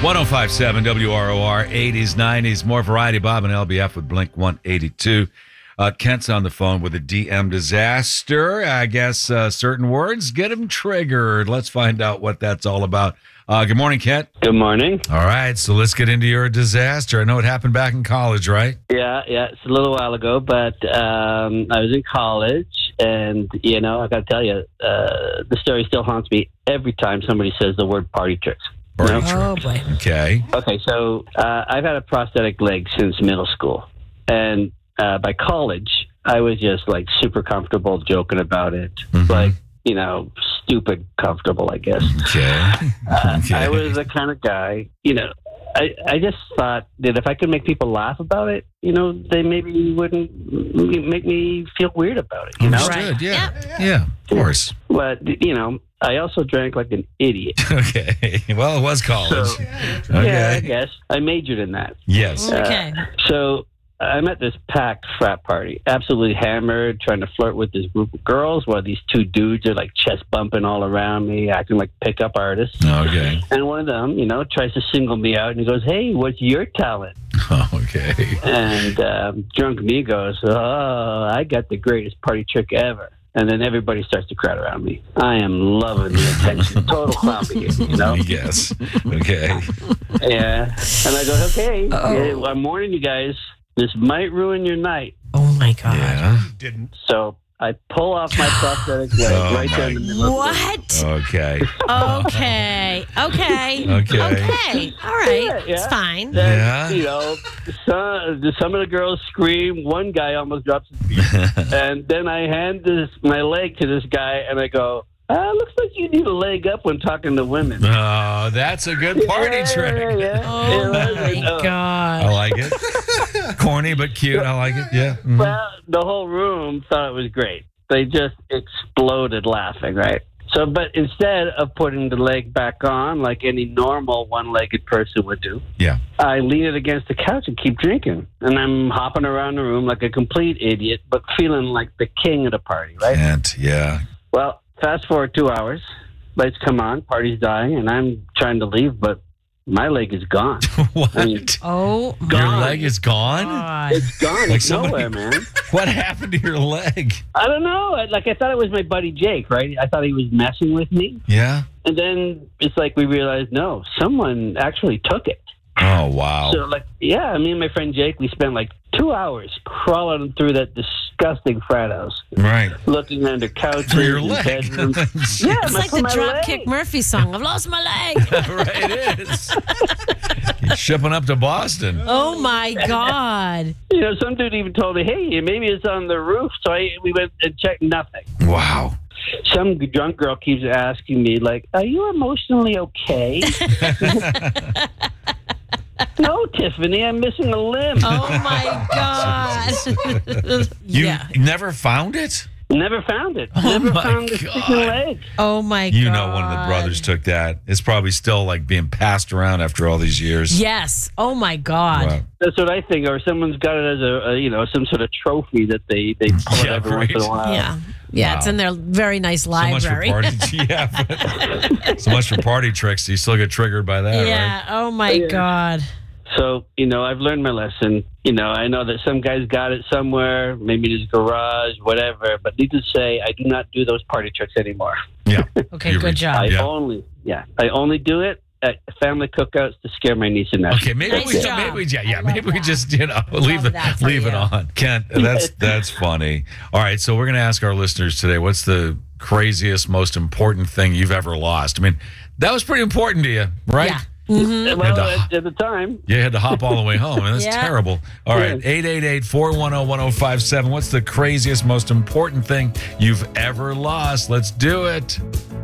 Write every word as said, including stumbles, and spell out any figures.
one oh five point seven W R O R, eighties, nineties, more variety. Bob and L B F with Blink one eighty-two. Uh, Kent's on the phone with a D M disaster. I guess uh, certain words get him triggered. Let's find out what that's all about. Uh, good morning, Kent. Good morning. All right, so let's get into your disaster. I know it happened back in college, right? Yeah, yeah, it's a little while ago, but um, I was in college, and, you know, I got to tell you, uh, the story still haunts me every time somebody says the word party tricks. Party You know? trick. Oh, boy. Okay. Okay, so uh, I've had a prosthetic leg since middle school, and uh, by college, I was just, like, super comfortable joking about it. Mhm. Like, you know, stupid comfortable, I guess. Okay. Uh, Okay. I was the kind of guy, you know, I, I just thought that if I could make people laugh about it, you know, they maybe wouldn't make me feel weird about it, you know? Understood, yeah. Yeah, of course. But, you know, I also drank like an idiot. Okay. Well, it was college. So, Okay. yeah, I guess. I majored in that. Yes. Okay. Uh, so I'm at this packed frat party, absolutely hammered, trying to flirt with this group of girls while these two dudes are like chest bumping all around me, acting like pickup artists. Okay. And one of them, you know, tries to single me out and he goes, "Hey, what's your talent?" Okay. And um, drunk me goes, "Oh, I got the greatest party trick ever." And then everybody starts to crowd around me. I am loving the attention. Total clown behavior, you know? Yes. Okay. Yeah. And I go, okay, Uh-oh. yeah, I'm warning you guys, this might ruin your night. Oh, my God. Yeah. Didn't. So I pull off my prosthetic leg Oh, right there in the my- middle of What? Okay. Okay. Okay. Okay. Okay. All right. Yeah, yeah. It's fine. the Then, Yeah. you know, some, some of the girls scream. One guy almost drops his feet. And then I hand this my leg to this guy, and I go, ah, looks like you need a leg up when talking to women. Oh, that's a good party yeah, trick. Yeah, yeah. Oh, Yeah, my uh, I God. like it. Corny but cute. I like it. Yeah. Mhm. Well, the whole room thought it was great. They just exploded laughing, right? So, but instead of putting the leg back on like any normal one-legged person would do, Yeah. I lean it against the couch and keep drinking. And I'm hopping around the room like a complete idiot, but feeling like the king of the party, right? And yeah. Well, fast forward two hours, lights come on, party's dying, and I'm trying to leave, but my leg is gone. What? I mean, Oh, Your gone. leg is gone? God. It's gone. Like It's somebody- nowhere, man. What happened to your leg? I don't know. I- Like, I thought it was my buddy Jake, right? I thought he was messing with me. Yeah. And then it's like we realized, no, someone actually took it. Oh, wow. So, like, yeah, me and my friend Jake, we spent like two hours crawling through that disgusting frat house, Right. looking under couches For your and leg. bedrooms. Yeah. Yeah, It's my- like for the my Dropkick leg. Murphy song. I've lost my leg. Right, it is. You're shipping up to Boston. Oh, my God. You know, some dude even told me, hey, maybe it's on the roof. So I, we went and checked, nothing. Wow. Some drunk girl keeps asking me, like, are you emotionally okay? No, Tiffany, I'm missing a limb. Oh, my God. You yeah. never found it? Never found it. Oh, Never my found the God. sticking leg. Oh, my God. You know one of the brothers took that. It's probably still like being passed around after all these years. Yes. Oh, my God. Wow. That's what I think. Or someone's got it as a, a you know, some sort of trophy that they, they pull it Yeah, every once in a right. while. Yeah. Yeah, it's Wow. in their very nice So much for library. party. Yeah. but- so much for party tricks. You still get triggered by that, yeah. right? Oh, my Yeah. God. So, you know, I've learned my lesson. You know, I know that some guys got it somewhere, maybe in his garage, whatever. But needless to say, I do not do those party tricks anymore. Yeah. Okay, You good reach- job. I Yeah. only, yeah, I only do it at family cookouts to scare my niece and nephew. Okay, maybe Nice we job. maybe we yeah, yeah I love maybe we that. just you know leave Love the that for leave it you. on. Kent, that's that's funny. All right, so we're gonna ask our listeners today, what's the craziest, most important thing you've ever lost? I mean, that was pretty important to you, right? Yeah. Mm-hmm. Well, And, uh, at, at the time, You had to hop all the way home, and that's Yeah. terrible. All right, eight eight eight, four one zero, one zero five seven. What's the craziest, most important thing you've ever lost? Let's do it.